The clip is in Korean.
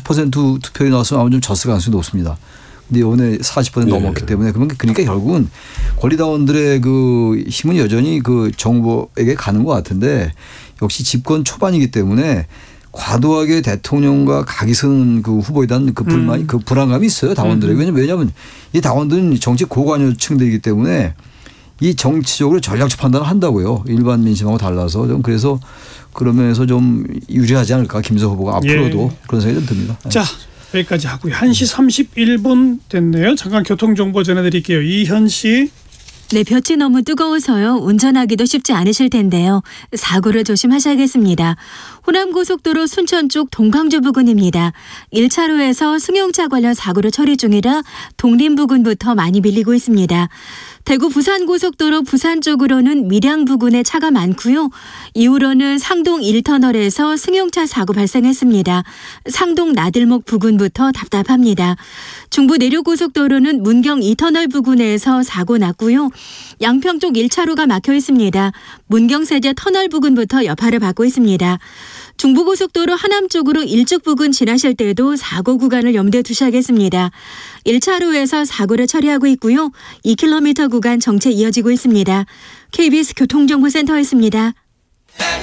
50% 투표율이 나왔으면 아마 좀 졌을 가능성이 높습니다. 근데 이번에 40% 넘었기 때문에 그러니까 결국은 권리당원들의 그 힘은 여전히 그 정부에게 가는 것 같은데 역시 집권 초반이기 때문에 과도하게 대통령과 각이 서는 그 후보에 대한 그 불만이 그 불안감이 있어요 당원들에게. 왜냐하면 이 당원들은 정치 고관여층들이기 때문에 이 정치적으로 전략적 판단을 한다고요. 일반 민심하고 달라서 좀 그래서 그런 면에서 좀 유리하지 않을까 김수호 후보가 앞으로도 그런 생각이 좀 듭니다. 자. 여기까지 하고요. 1시 31분 됐네요. 잠깐 교통정보 전해드릴게요. 이현 씨. 네, 볕이 너무 뜨거워서요. 운전하기도 쉽지 않으실 텐데요. 사고를 조심하셔야겠습니다. 호남고속도로 순천 쪽 동강주 부근입니다. 1차로에서 승용차 관련 사고를 처리 중이라 동림 부근부터 많이 밀리고 있습니다. 대구 부산고속도로 부산 쪽으로는 밀양 부근에 차가 많고요. 이후로는 상동 1터널에서 승용차 사고 발생했습니다. 상동 나들목 부근부터 답답합니다. 중부 내륙고속도로는 문경 2터널 부근에서 사고 났고요. 양평 쪽 1차로가 막혀 있습니다. 문경세제 터널 부근부터 여파를 받고 있습니다. 중부고속도로 하남 쪽으로 일죽 부근 지나실 때도 사고 구간을 염두에 두셔야겠습니다. 1차로에서 사고를 처리하고 있고요. 2km 구간 정체 이어지고 있습니다. KBS 교통정보센터였습니다.